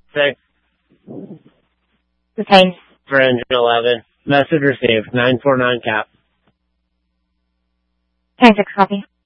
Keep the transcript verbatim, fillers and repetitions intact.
six. Retained. For engine eleven. Message received. nine four nine cap. ten six, copy.